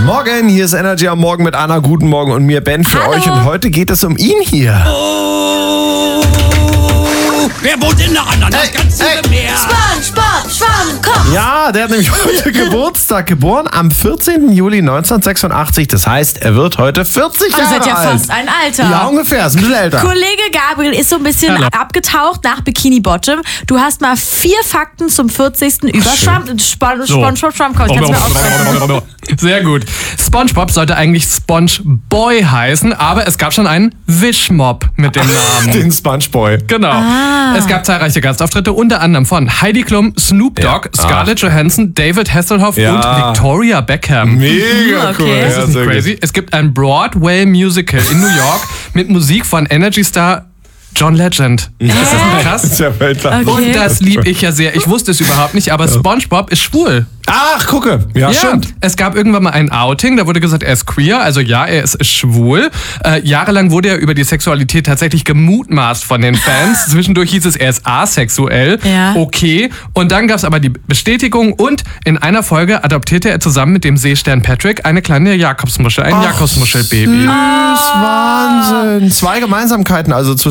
Morgen, hier ist Energy am Morgen mit Anna. Guten Morgen und mir, Ben, für euch. Und heute geht es um ihn hier. Wer wohnt in der anderen? Das ganze Meer. SpongeBob Schwammkopf. Ja, der hat nämlich heute Geburtstag. Geboren am 14. Juli 1986. Das heißt, er wird heute 40 Ihr Jahre seid ja alt. fast ein Alter. Ja, ungefähr. Ist ein bisschen älter. Kollege Gabriel ist so ein bisschen abgetaucht nach Bikini Bottom. Du hast mal 4 Fakten zum 40. über SpongeBob Schwammkopf. Kannst du mir aussprechen? Sehr gut. SpongeBob sollte eigentlich SpongeBoy heißen, aber es gab schon einen Wishmob mit dem Namen. Den Spongeboy. Genau. Es gab zahlreiche Gastauftritte, unter anderem von Heidi Klum, Snoop Dogg, Scarlett Johansson, David Hasselhoff und Victoria Beckham. Mega Okay. cool. Das Ja, ist sehr crazy. gut. Es gibt ein Broadway-Musical in New York mit Musik von Energy-Star John Legend. Ist das nicht krass? Ist ja Weltklasse. Okay. Und das lieb ich ja sehr. Ich wusste es überhaupt nicht, aber SpongeBob ist schwul. Ach, gucke. Ja, stimmt. Es gab irgendwann mal ein Outing, da wurde gesagt, er ist queer, also ja, er ist schwul. Jahrelang wurde er über die Sexualität tatsächlich gemutmaßt von den Fans. Zwischendurch hieß es, er ist asexuell. Ja. Okay. Und dann gab es aber die Bestätigung und in einer Folge adoptierte er zusammen mit dem Seestern Patrick eine kleine Jakobsmuschel, ein Jakobsmuschelbaby. Süß, Wahnsinn. 2 Gemeinsamkeiten also zwischen